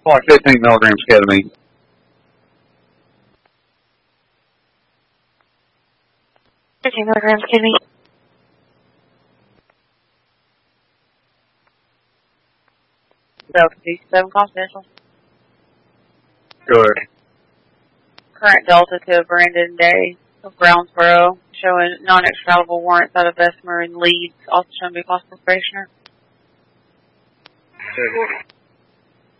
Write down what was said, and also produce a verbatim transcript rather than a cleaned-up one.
Like fifteen milligrams ketamine. fifteen milligrams ketamine. Delta D seven confidential. Go ahead. Current Delta to Brandon Day of Brownsboro, showing non-extraditable warrants out of Bessemer and Leeds, also showing to be possible stationer.